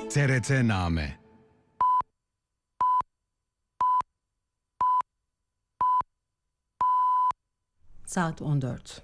TRT-Name. Saat 14.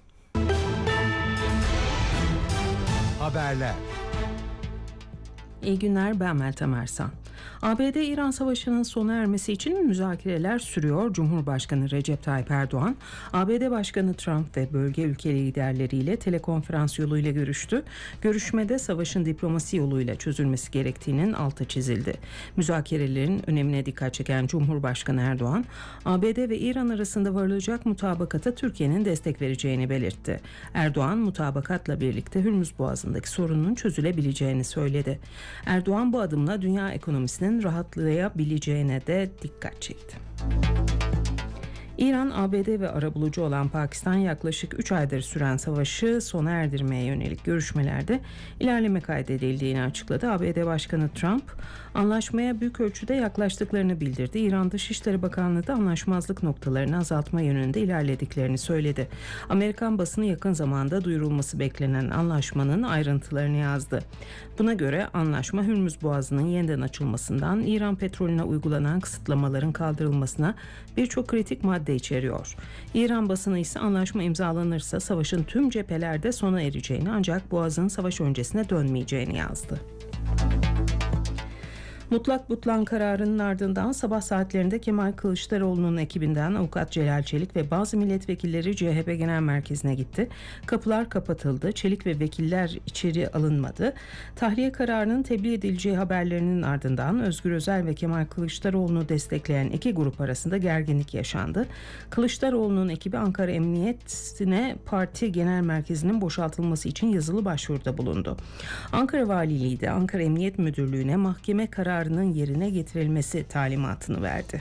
Haberler. İyi günler, ben Meltem Ersan. ABD-İran Savaşı'nın sona ermesi için müzakereler sürüyor. Cumhurbaşkanı Recep Tayyip Erdoğan, ABD Başkanı Trump ve bölge ülke liderleriyle telekonferans yoluyla görüştü. Görüşmede savaşın diplomasi yoluyla çözülmesi gerektiğinin altı çizildi. Müzakerelerin önemine dikkat çeken Cumhurbaşkanı Erdoğan, ABD ve İran arasında varılacak mutabakata Türkiye'nin destek vereceğini belirtti. Erdoğan, mutabakatla birlikte Hürmüz Boğazı'ndaki sorunun çözülebileceğini söyledi. Erdoğan bu adımla dünya ekonomisinin rahatlayabileceğine de dikkat çekti. İran, ABD ve arabulucu olan Pakistan yaklaşık 3 aydır süren savaşı sona erdirmeye yönelik görüşmelerde ilerleme kaydedildiğini açıkladı. ABD Başkanı Trump, anlaşmaya büyük ölçüde yaklaştıklarını bildirdi. İran Dışişleri Bakanlığı da anlaşmazlık noktalarını azaltma yönünde ilerlediklerini söyledi. Amerikan basını yakın zamanda duyurulması beklenen anlaşmanın ayrıntılarını yazdı. Buna göre anlaşma Hürmüz Boğazı'nın yeniden açılmasından İran petrolüne uygulanan kısıtlamaların kaldırılmasına birçok kritik madde içeriyor. İran basını ise anlaşma imzalanırsa savaşın tüm cephelerde sona ereceğini, ancak Boğaz'ın savaş öncesine dönmeyeceğini yazdı. Mutlak butlan kararının ardından sabah saatlerinde Kemal Kılıçdaroğlu'nun ekibinden avukat Celal Çelik ve bazı milletvekilleri CHP Genel Merkezi'ne gitti. Kapılar kapatıldı. Çelik ve vekiller içeri alınmadı. Tahliye kararının tebliğ edileceği haberlerinin ardından Özgür Özel ve Kemal Kılıçdaroğlu'nu destekleyen iki grup arasında gerginlik yaşandı. Kılıçdaroğlu'nun ekibi Ankara Emniyetine parti genel merkezinin boşaltılması için yazılı başvuruda bulundu. Ankara Valiliği de Ankara Emniyet Müdürlüğü'ne mahkeme kararının yerine getirilmesi talimatını verdi.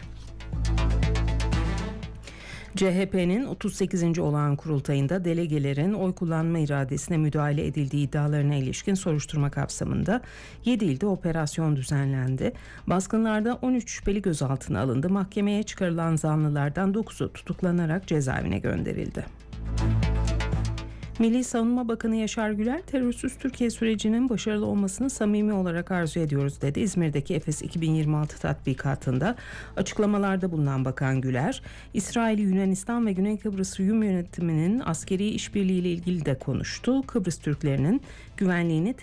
CHP'nin 38. olağan kurultayında delegelerin oy kullanma iradesine müdahale edildiği iddialarına ilişkin soruşturma kapsamında 7 ilde operasyon düzenlendi. Baskınlarda 13 şüpheli gözaltına alındı. Mahkemeye çıkarılan zanlılardan 9'u tutuklanarak cezaevine gönderildi. Milli Savunma Bakanı Yaşar Güler, terörsüz Türkiye sürecinin başarılı olmasını samimi olarak arzu ediyoruz dedi. İzmir'deki Efes 2026 tatbikatında açıklamalarda bulunan Bakan Güler, İsrail, Yunanistan ve Güney Kıbrıs Rum yönetiminin askeri işbirliği ile ilgili de konuştu. Kıbrıs Türklerinin güvenliğini